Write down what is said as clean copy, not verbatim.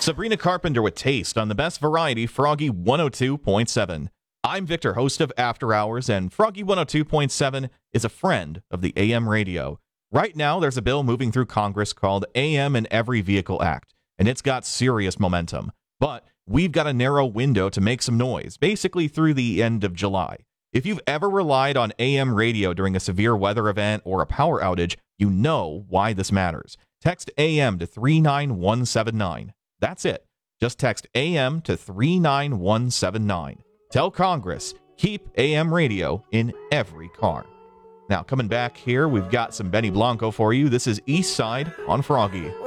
Sabrina Carpenter with Taste on the best variety, Froggy 102.7. I'm Victor, host of After Hours, and Froggy 102.7 is a friend of the AM radio. Right now, there's a bill moving through Congress called AM in Every Vehicle Act, and it's got serious momentum. But we've got a narrow window to make some noise, basically through the end of July. If you've ever relied on AM radio during a severe weather event or a power outage, you know why this matters. Text AM to 39179. That's it. Just text AM to 39179. Tell Congress, keep AM radio in every car. Now, coming back here, we've got some Benny Blanco for you. This is East Side on Froggy.